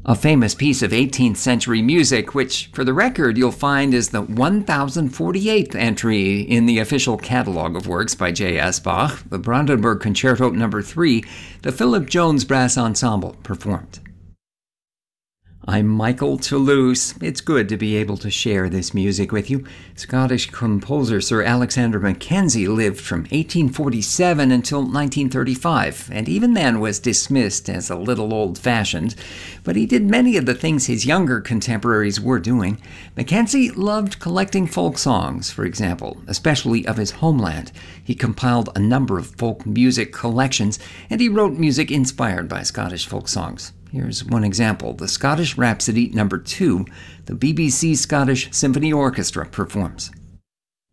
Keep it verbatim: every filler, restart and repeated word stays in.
A famous piece of eighteenth century music, which, for the record, you'll find is the one thousand forty-eighth entry in the official catalog of works by J S. Bach, the Brandenburg Concerto Number three, the Philip Jones Brass Ensemble performed. I'm Michael Toulouse. It's good to be able to share this music with you. Scottish composer Sir Alexander Mackenzie lived from eighteen forty-seven until nineteen thirty-five, and even then was dismissed as a little old-fashioned. But he did many of the things his younger contemporaries were doing. Mackenzie loved collecting folk songs, for example, especially of his homeland. He compiled a number of folk music collections, and he wrote music inspired by Scottish folk songs. Here's one example, the Scottish Rhapsody Number two, the B B C Scottish Symphony Orchestra performs.